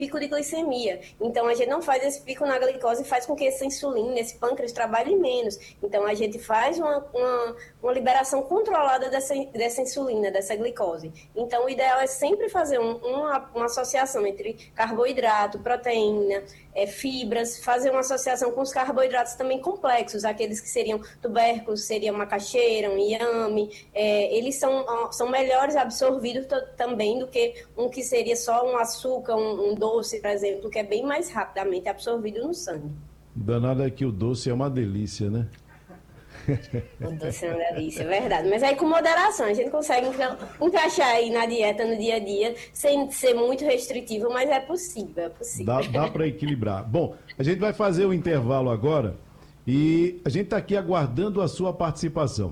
pico de glicemia. Então, a gente não faz esse pico na glicose e faz com que essa insulina, esse pâncreas, trabalhe menos. Então, a gente faz uma liberação controlada dessa insulina, dessa glicose. Então, o ideal é sempre fazer uma associação entre carboidrato, proteína, fibras, fazer uma associação com os carboidratos também complexos, aqueles que seriam tubérculos, seria macaxeira, um inhame. Eles são melhores absorvidos também do que um que seria só um açúcar, um doce, por exemplo, que é bem mais rapidamente absorvido no sangue. Danada é que o doce é uma delícia, né? O doce é uma delícia, é verdade. Mas aí com moderação, a gente consegue encaixar aí na dieta, no dia a dia, sem ser muito restritivo, mas é possível, é possível. Dá para equilibrar. Bom, a gente vai fazer o intervalo agora e a gente está aqui aguardando a sua participação.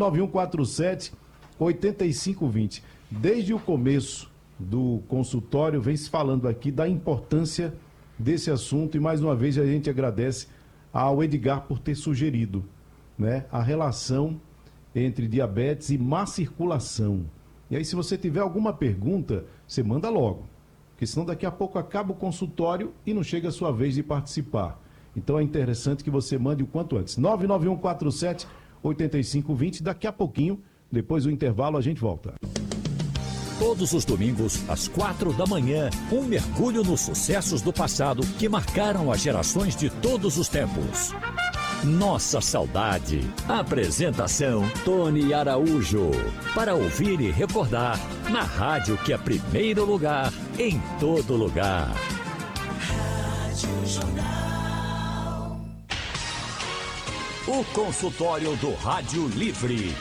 99147-8520. Desde o começo do consultório, vem se falando aqui da importância desse assunto e mais uma vez a gente agradece ao Edgar por ter sugerido, né, a relação entre diabetes e má circulação. E aí, se você tiver alguma pergunta, você manda logo, porque senão daqui a pouco acaba o consultório e não chega a sua vez de participar. Então é interessante que você mande o quanto antes. 99147-8520, daqui a pouquinho, depois do intervalo, a gente volta. Todos os domingos, às 4 da manhã, um mergulho nos sucessos do passado que marcaram as gerações de todos os tempos. Nossa Saudade. Apresentação, Tony Araújo. Para ouvir e recordar, na rádio que é primeiro lugar, em todo lugar. Rádio Jornal. O consultório do Rádio Livre.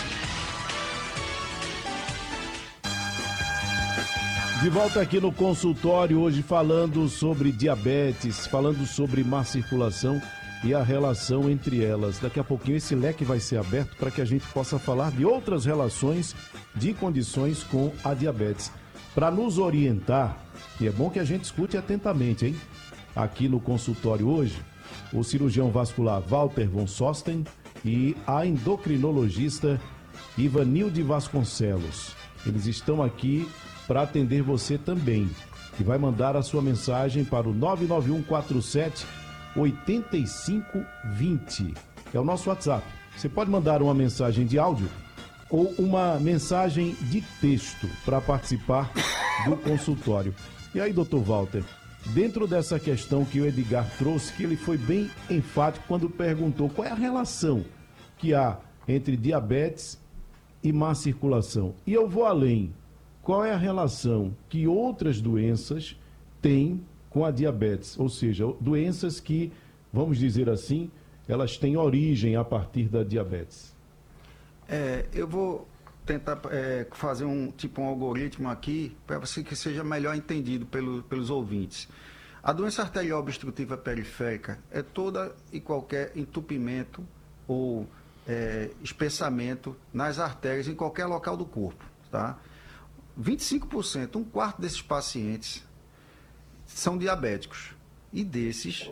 De volta aqui no consultório, hoje falando sobre diabetes, falando sobre má circulação e a relação entre elas. Daqui a pouquinho esse leque vai ser aberto para que a gente possa falar de outras relações de condições com a diabetes. Para nos orientar, e é bom que a gente escute atentamente, hein? Aqui no consultório hoje, o cirurgião vascular Walter von Sosten e a endocrinologista Ivanilde Vasconcelos. Eles estão aqui para atender você também, que vai mandar a sua mensagem para o 99147-8520. É o nosso WhatsApp. Você pode mandar uma mensagem de áudio ou uma mensagem de texto para participar do consultório. E aí, doutor Walter, dentro dessa questão que o Edgar trouxe, que ele foi bem enfático quando perguntou qual é a relação que há entre diabetes e má circulação. E eu vou além. Qual é a relação que outras doenças têm com a diabetes? Ou seja, doenças que, vamos dizer assim, elas têm origem a partir da diabetes. Eu vou tentar fazer um algoritmo aqui para você que seja melhor entendido pelos ouvintes. A doença arterial obstrutiva periférica é toda e qualquer entupimento ou espessamento nas artérias em qualquer local do corpo, tá? 25%, um quarto desses pacientes são diabéticos. E desses,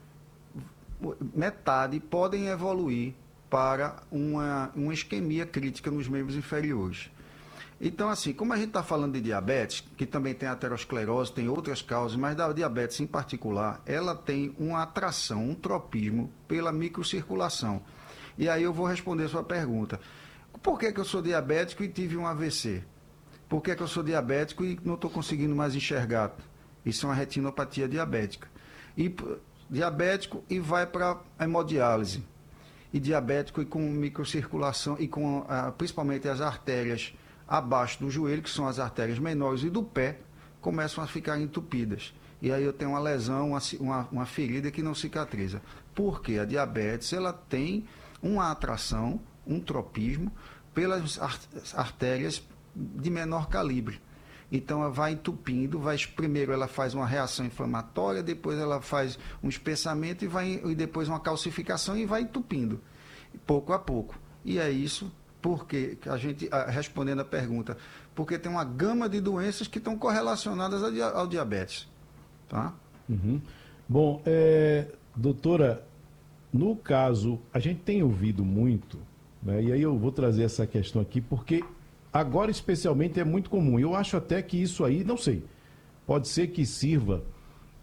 metade podem evoluir para uma isquemia crítica nos membros inferiores. Então, assim, como a gente está falando de diabetes, que também tem aterosclerose, tem outras causas, mas da diabetes em particular, ela tem uma atração, um tropismo pela microcirculação. E aí eu vou responder a sua pergunta. Por que eu sou diabético e tive um AVC? Por que eu sou diabético e não estou conseguindo mais enxergar? Isso é uma retinopatia diabética. E diabético e vai para a hemodiálise. E diabético e com microcirculação e com principalmente as artérias abaixo do joelho, que são as artérias menores, e do pé, começam a ficar entupidas. E aí eu tenho uma lesão, uma ferida que não cicatriza. Porque a diabetes ela tem uma atração, um tropismo, pelas artérias de menor calibre. Então ela vai entupindo, primeiro ela faz uma reação inflamatória, depois ela faz um espessamento e depois uma calcificação e vai entupindo, pouco a pouco. E é isso porque a gente, respondendo a pergunta, porque tem uma gama de doenças que estão correlacionadas ao diabetes. Tá? Uhum. Bom, doutora, no caso, a gente tem ouvido muito, né, e aí eu vou trazer essa questão aqui, porque agora, especialmente, é muito comum. Eu acho até que isso aí, não sei, pode ser que sirva